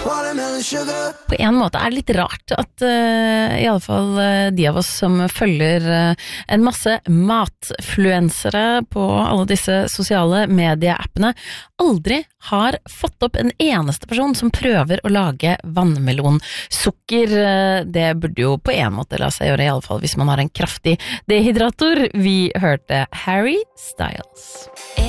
På en måte det litt rart at i alle fall de av oss som følger en masse matfluensere på alle disse sosiale medieappene aldri har fått opp en eneste person som prøver å lage vannmelonsukker. Det burde jo på en måte la seg gjøre, i alle fall hvis man har en kraftig dehydrator. Vi hørte Harry Styles.